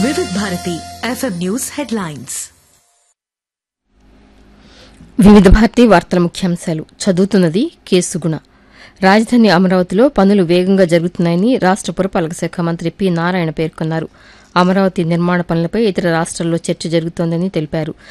వివిధ Bharati FM news headlines. వివిధ భారతి వార్తల ముఖ్యాంశాలు చదువుతున్నది కేసుగుణ. రాజధాని అమరావతిలో పనులు వేగంగా జరుగుతున్నాయని రాష్ట పురపాలక శాఖ మంత్రి పి నారాయణ పేర్కొన్నారు. అమరావతి నిర్మాణ పనులపై ఇతర రాష్ట్రాల్లో చర్చ జరుగుతోందని తెలిపారు.